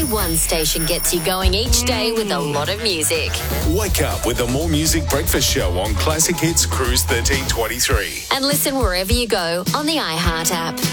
only one station gets you going each day with a lot of music. Wake up with the More Music Breakfast Show on Classic Hits Cruise 1323. And listen wherever you go on the iHeart app.